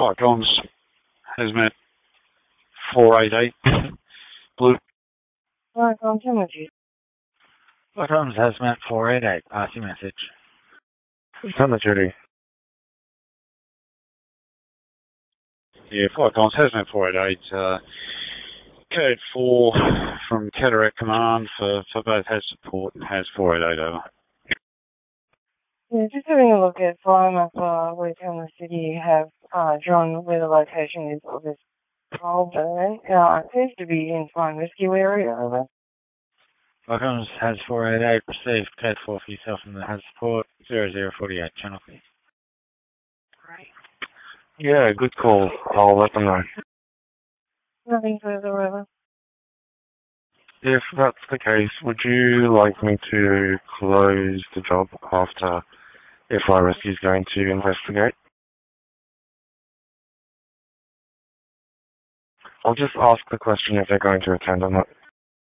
Flight Comms Hazmat 488 Blue. Flight Comms Cemetery. Flight Comms Hazmat 488, pass your message. Cemetery. Yeah, Flight Comms Hazmat 488, code 4 from Cataract Command for both has support and has 488 over. Yeah, just having a look at Fire Map, where Tamworth City have drawn where the location is of this coal burn. It seems to be in Flying Rescue area, over. Flight Comms has 488, received code 4 for yourself from the has support 0048, channel 6. Great. Yeah, good call. I'll let them know. Nothing further, over. If that's the case, would you like me to close the job after FI Rescue is going to investigate? I'll just ask the question if they're going to attend or not.